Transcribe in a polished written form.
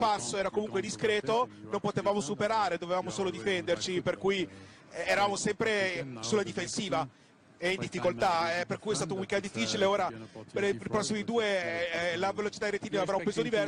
passo era comunque discreto, non potevamo superare, dovevamo solo difenderci, per cui eravamo sempre sulla difensiva e in difficoltà, per cui è stato un weekend difficile. Ora per i prossimi due la velocità dei retini avrà un peso diverso.